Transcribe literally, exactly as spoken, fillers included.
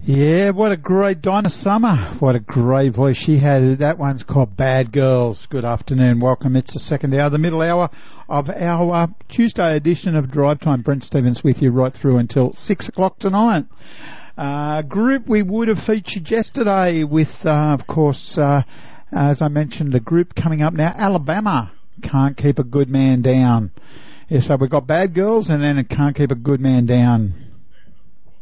Yeah, what a great Dinah Summer. What a great voice she had. That one's called Bad Girls. Good afternoon. Welcome. It's the second hour, the middle hour of our uh, Tuesday edition of Drive Time. Brent Stevens with you right through until six o'clock tonight. Uh, group we would have featured yesterday with, uh, of course, uh, as I mentioned, a group coming up now. Alabama, Can't Keep a Good Man Down. Yeah, so we've got Bad Girls and then it Can't Keep a Good Man Down.